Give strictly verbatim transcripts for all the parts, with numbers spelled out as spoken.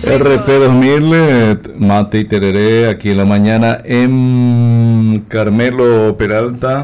R P dos mil, eh, mate y tereré aquí en la mañana en Carmelo Peralta.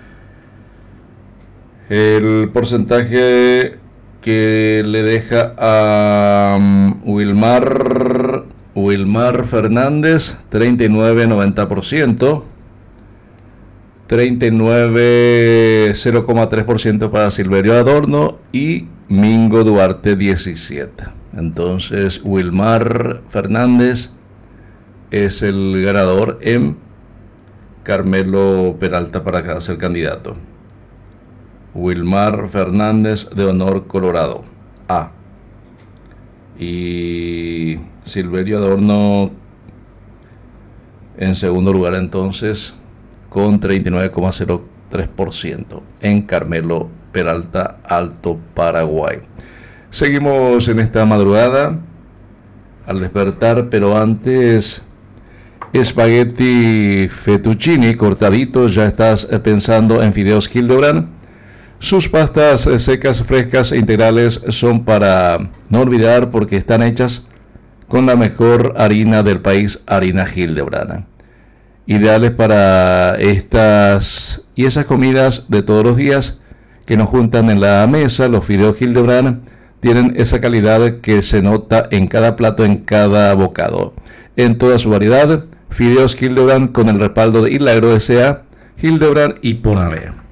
El porcentaje que le deja a um, Wilmar, Wilmar Fernández, treinta y nueve coma noventa por ciento. treinta y nueve coma cero tres por ciento para Silverio Adorno y Mingo Duarte, diecisiete. Entonces Wilmar Fernández es el ganador en Carmelo Peralta para ser candidato. Wilmar Fernández de Honor Colorado A. Y Silverio Adorno en segundo lugar entonces con treinta y nueve coma cero tres por ciento en Carmelo Peralta, Alto Paraguay. Seguimos en esta madrugada al despertar, pero antes espagueti fettuccini cortaditos. Ya estás pensando en fideos Hildebrand. Sus pastas secas, frescas e integrales son para no olvidar porque están hechas con la mejor harina del país, harina Hildebrand. Ideales para estas y esas comidas de todos los días que nos juntan en la mesa. Los fideos Hildebrand tienen esa calidad que se nota en cada plato, en cada bocado. En toda su variedad, fideos Hildebrand con el respaldo de Hilagro S A, Hildebrand y Ponave.